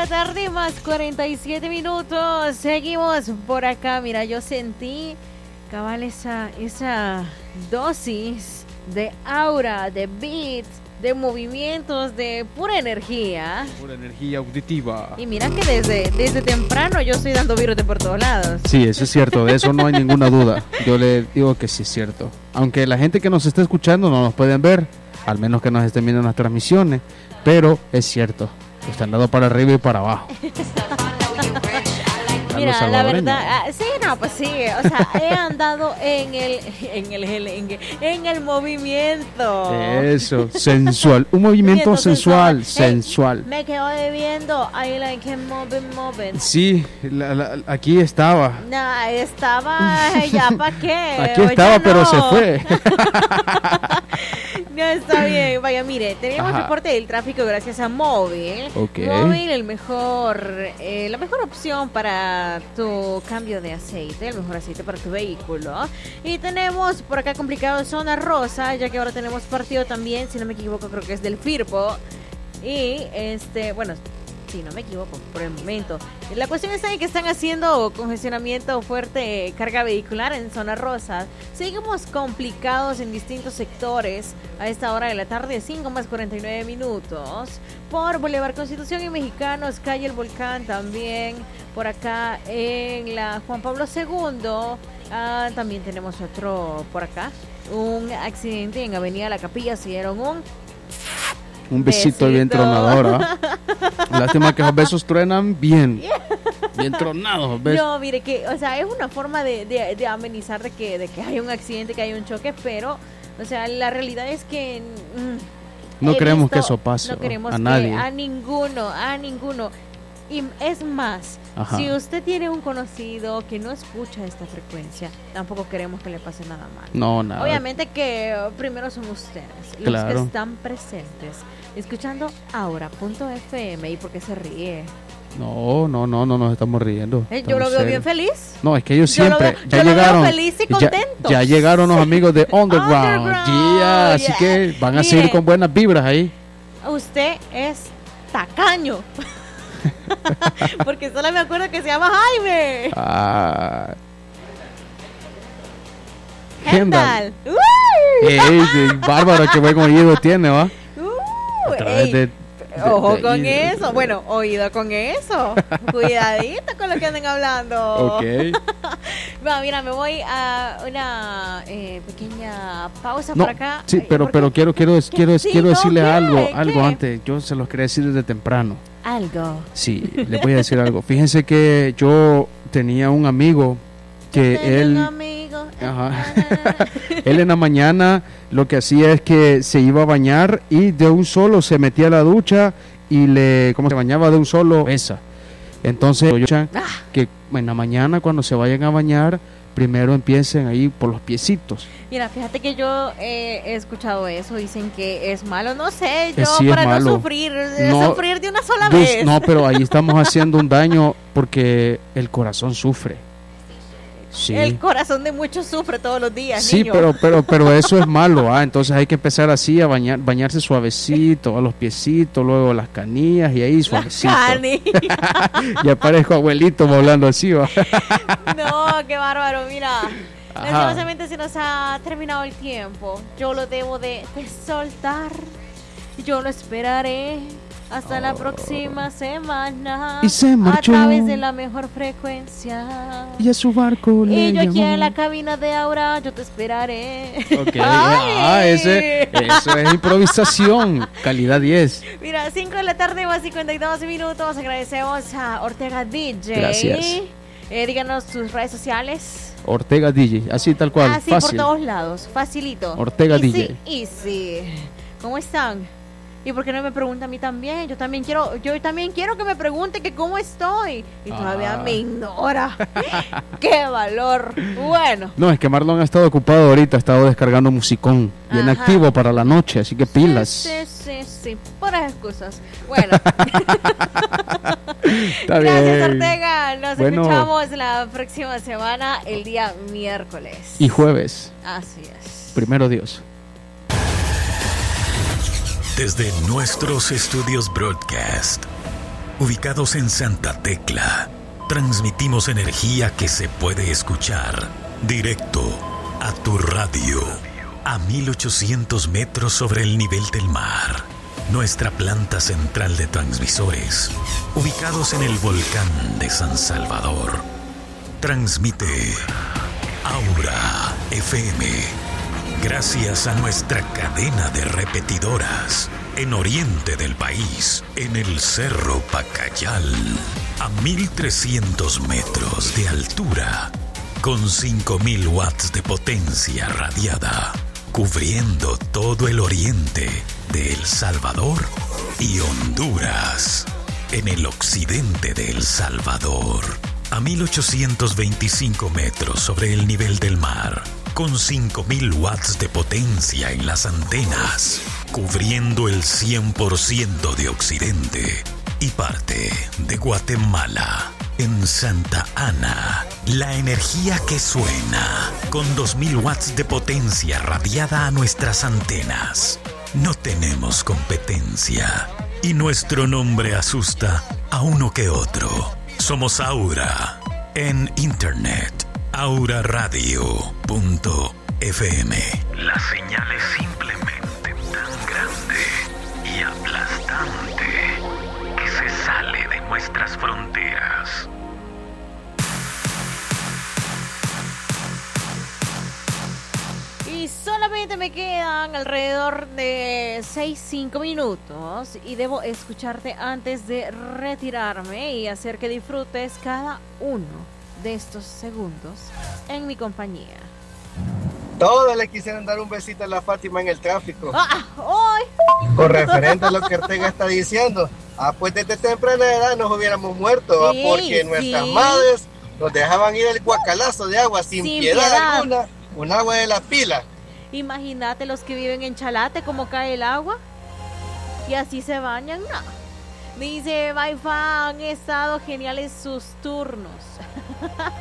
tarde, más 47 minutos. Seguimos por acá. Mira, yo sentí cabal esa dosis de aura, de beats, de movimientos, de pura energía. Pura energía auditiva. Y mira que desde temprano yo estoy dando virote por todos lados. Sí, eso es cierto, de eso no hay ninguna duda. Yo le digo que sí es cierto. Aunque la gente que nos está escuchando no nos pueden ver, al menos que nos estén viendo en las transmisiones, pero es cierto. Usted han dado para arriba y para abajo. Mira, la verdad, sí, no, pues sí, o sea, he andado en el movimiento. Eso, sensual, un movimiento sensual. Me quedo bebiendo, I like him moving. Sí, aquí estaba. No, estaba, ya para qué. Aquí estaba, pero se fue. No, está bien. Vaya, mire, tenemos reporte del tráfico gracias a Móvil. Okay. Móvil, la mejor opción para tu cambio de aceite, el mejor aceite para tu vehículo. Y tenemos por acá complicado Zona Rosa, ya que ahora tenemos partido también, si no me equivoco, creo que es del Firpo. Y bueno, si no me equivoco, por el momento. La cuestión está en que están haciendo congestionamiento fuerte, carga vehicular en Zona Rosa. Seguimos complicados en distintos sectores a esta hora de la tarde, 5 más 49 minutos. Por Boulevard Constitución y Mexicanos, calle El Volcán también. Por acá en la Juan Pablo II. También tenemos otro por acá. Un accidente en Avenida La Capilla. Se dieron un besito bien tronador, Lástima que los besos truenan bien tronados. No, mire que, o sea, es una forma de amenizar de que hay un accidente, que hay un choque, pero, o sea, la realidad es que no queremos que eso pase. No queremos a nadie. A ninguno. Y es más, si usted tiene un conocido que no escucha esta frecuencia, tampoco queremos que le pase nada mal. No, nada. Obviamente que primero son ustedes, los que están presentes, escuchando Aura.fm. ¿Y por qué se ríe? No nos estamos riendo. Yo lo veo bien feliz. No, es que ellos siempre yo llegaron. Lo veo feliz y contento. Ya llegaron los amigos de Underground. Así que van a seguir con buenas vibras ahí. Usted es tacaño. Porque solo me acuerdo que se llama Jaime. Hendal. Bárbaro, qué buen oído tiene, ¿va? Ojo con eso. Bueno, oído con eso. Cuidadito con lo que anden hablando. Ok. Bueno, mira, me voy a una pequeña pausa por acá. Sí, pero quiero decirle algo antes. Yo se los quería decir desde temprano. Algo. Sí, les voy a decir algo. Fíjense que yo tenía un amigo que él... Él en la mañana lo que hacía es que se iba a bañar y de un solo se metía a la ducha y como se bañaba de un solo esa. Entonces que en la mañana cuando se vayan a bañar primero empiecen ahí por los piecitos. Mira, fíjate que yo he escuchado eso, dicen que es malo, no sé, yo sí, para no sufrir de una sola vez. No, pero ahí estamos haciendo un daño porque el corazón sufre. Sí. El corazón de muchos sufre todos los días, sí, niño. pero eso es malo, entonces hay que empezar así a bañarse suavecito, a los piecitos, luego las canillas y ahí suavecito. Ya parezco abuelito hablando así, ¿va? No, qué bárbaro, mira. Lastimosamente se nos ha terminado el tiempo. Yo lo debo de soltar. Yo lo esperaré hasta la próxima semana. Y se marchó a través de la mejor frecuencia. Y a su barco le Y yo aquí llamó. en la cabina de Aura, yo te esperaré. Ok, eso es improvisación, calidad 10. Mira, 5 de la tarde más 52 minutos. Agradecemos a Ortega DJ. Gracias. Díganos sus redes sociales. Ortega DJ, así tal cual, así fácil. Por todos lados, facilito. Ortega DJ. Easy. ¿Cómo están? ¿Y por qué no me pregunta a mí también? Yo también quiero que me pregunte que cómo estoy. Y todavía me ignora. ¡Qué valor! Bueno. No, es que Marlon ha estado ocupado ahorita, ha estado descargando musicón. Bien activo para la noche, así que pilas. Sí. Puras excusas. Bueno. Está Gracias, bien. Ortega. Nos escuchamos la próxima semana, el día miércoles. Y jueves. Así es. Primero Dios. Desde nuestros estudios Broadcast, Ubicados en Santa Tecla, transmitimos energía que se puede escuchar directo a tu radio, a 1800 metros sobre el nivel del mar. Nuestra planta central de transmisores, ubicados en el volcán de San Salvador, transmite Aura FM. Gracias a nuestra cadena de repetidoras en oriente del país, en el Cerro Pacayal, a 1300 metros de altura, con 5000 watts de potencia radiada, cubriendo todo el oriente de El Salvador y Honduras, en el occidente de El Salvador, a 1825 metros sobre el nivel del mar, con 5000 watts de potencia en las antenas, cubriendo el 100% de Occidente y parte de Guatemala. En Santa Ana, la energía que suena, con 2000 watts de potencia radiada a nuestras antenas. No tenemos competencia y nuestro nombre asusta a uno que otro. Somos Aura en internet, auraradio.fm. La señal es simplemente tan grande y aplastante que se sale de nuestras fronteras. Y solamente me quedan alrededor de 6-5 minutos y debo escucharte antes de retirarme y hacer que disfrutes cada uno de estos segundos en mi compañía. Todos le quisieran dar un besito a la Fátima en el tráfico. ¡Hoy! Con referente a lo que Ortega está diciendo. Pues desde temprana edad nos hubiéramos muerto, sí, porque nuestras madres nos dejaban ir el guacalazo de agua sin piedad alguna, un agua de la pila. Imagínate los que viven en Chalate, cómo cae el agua y así se bañan. No. Dice Baifa, han estado geniales sus turnos.